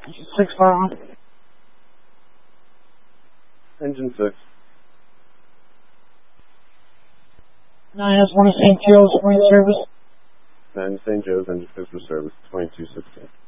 651. Engine 6. 9S1 St. Joe's, morning service. 9 St. Joe's, engine 6 for service, 2216.